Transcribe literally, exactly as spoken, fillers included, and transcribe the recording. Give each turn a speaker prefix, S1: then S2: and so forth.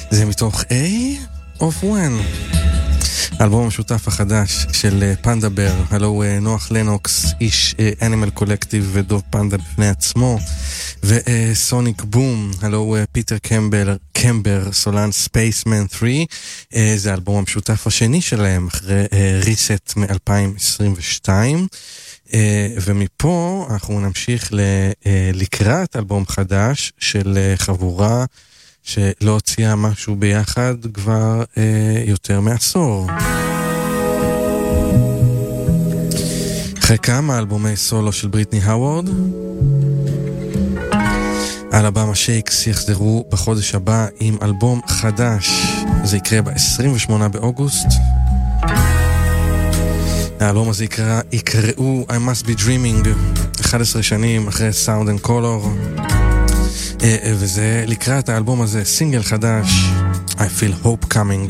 S1: זה מתוך A of One, האלבום המשותף החדש של פנדה בר, הלו נוח לנוקס, איש אנימל קולקטיב ודוב פנדה בפני עצמו, וסוניק בום, הלו פיטר קמבר, קמבר, סולן ספייסמן שלוש, זה האלבום המשותף השני שלהם אחרי ריסט מ-אלפיים עשרים ושתיים, ומפה אנחנו נמשיך לקראת אלבום חדש של חבורה שלא הוציאה משהו ביחד כבר אה, יותר מעשור. אחרי כמה אלבומי סולו של בריטני האוורד, אלבמה שייקס יחזרו בחודש הבא עם אלבום חדש. זה יקרה ב-עשרים ושמונה באוגוסט. האלבום הזה יקרא, יקראו I Must Be Dreaming, אחת עשרה שנים אחרי Sound and Color. וזה לקראת האלבום הזה, סינגל חדש, I Feel Hope Coming.